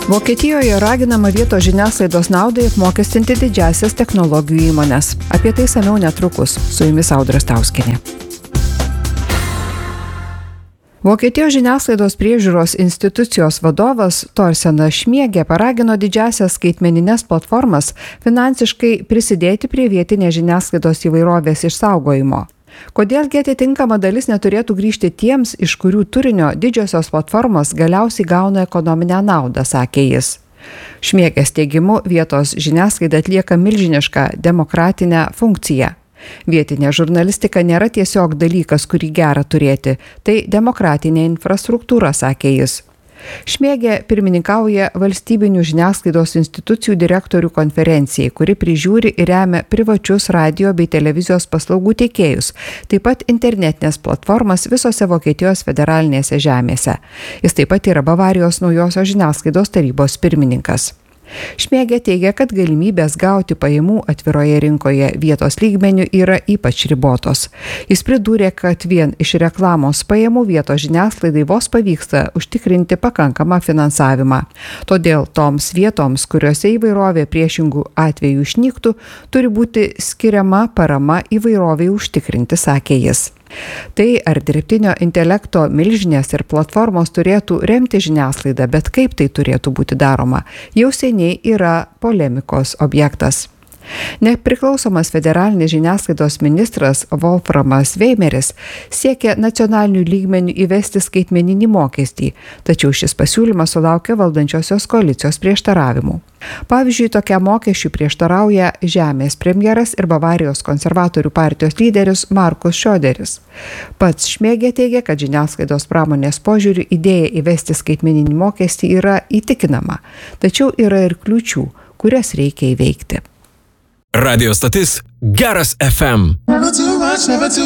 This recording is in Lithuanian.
Vokietijoje raginama vietos žiniasklaidos naudai apmokestinti didžiasias technologijų įmones. Apie tai samiau netrukus. Su jumis Audra Stauskienė. Vokietijos žiniasklaidos priežiūros institucijos vadovas Torstenas Šmiegė paragino didžiasias skaitmenines platformas finansiškai prisidėti prie vietinės žiniasklaidos įvairovės išsaugojimo. Kodėlgi atitinkama dalis neturėtų grįžti tiems, iš kurių turinio didžiosios platformos galiausiai gauna ekonominę naudą, sakė jis. Šmiegės teigimu, vietos žiniasklaida atlieka milžinišką demokratinę funkciją. Vietinė žurnalistika nėra tiesiog dalykas, kurį gera turėti, tai demokratinė infrastruktūra, sakė jis. Šmiegė pirmininkauja valstybinių žiniasklaidos institucijų direktorių konferencijai, kuri prižiūri ir remia privačius radio bei televizijos paslaugų teikėjus, taip pat internetinės platformas visose Vokietijos federalinėse žemėse. Jis taip pat yra Bavarijos naujosios žiniasklaidos tarybos pirmininkas. Šmiegė teigia, kad galimybės gauti pajamų atviroje rinkoje vietos lygmenių yra ypač ribotos. Jis pridūrė, kad vien iš reklamos pajamų vietos žiniasklaidai vos pavyksta užtikrinti pakankamą finansavimą. Todėl toms vietoms, kuriuose įvairovė priešingų atvejų išnyktų, turi būti skiriama parama įvairoviai užtikrinti, sakė jis. Tai ar dirbtinio intelekto milžinės ir platformos turėtų remti žiniasklaidą, bet kaip tai turėtų būti daroma, jau seniai yra polemikos objektas. Nepriklausomas federalinis žiniasklaidos ministras Wolframas Weimeris siekia nacionalinių lygmenių įvesti skaitmeninį mokestį, tačiau šis pasiūlymas sulaukė valdančiosios koalicijos prieštaravimų. Pavyzdžiui, tokiam mokesčiui prieštarauja Žemės premjeras ir Bavarijos konservatorių partijos lyderis Markus Šioderis. Pats Šmiegė teigia, kad žiniasklaidos pramonės požiūriu idėja įvesti skaitmeninį mokestį yra įtikinama, tačiau yra ir kliūčių, kurias reikia įveikti. Radio stotis Geras FM.